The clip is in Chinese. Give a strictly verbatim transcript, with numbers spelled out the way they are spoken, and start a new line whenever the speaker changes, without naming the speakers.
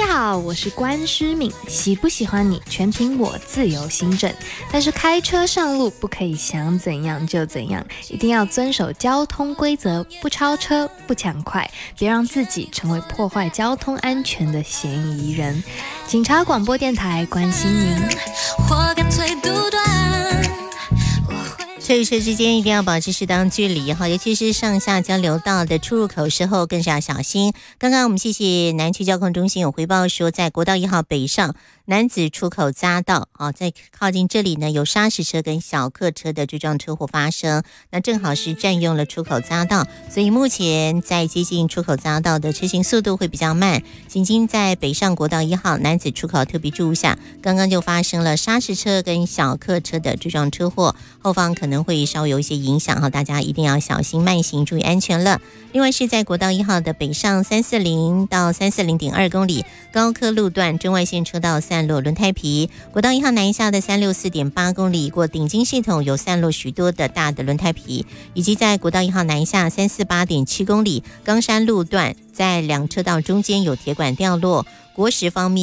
家好，我是关诗敏，喜不喜欢你全凭我自由心证，但是开车上路不可以想怎样就怎样，一定要遵守交通规则，不超车，不抢快，别让自己成为破坏交通安全的嫌疑人。警察广播电台关心您。
或干脆杜断。车与车之间一定要保持适当距离哈，尤其是上下交流道的出入口时候更是要小心。刚刚我们谢谢南区交控中心有回报说，在国道一号北上男子出口匝道啊，在靠近这里呢，有砂石车跟小客车的追撞车祸发生，那正好是占用了出口匝道，所以目前在接近出口匝道的车行速度会比较慢。行经在北上国道一号男子出口特别注意下，刚刚就发生了砂石车跟小客车的追撞车祸，后方可能会稍微有一些影响哈，大家一定要小心慢行，注意安全了。另外是在国道一号的北上三四零到三四零点二公里高科路段中外线车道散落轮胎皮，国道一号南下的三六四点八公里过顶金系统有散落许多的大的轮胎皮，以及在国道一号南下三四八点七公里冈山路段在两车道中间有铁管掉落。国十方面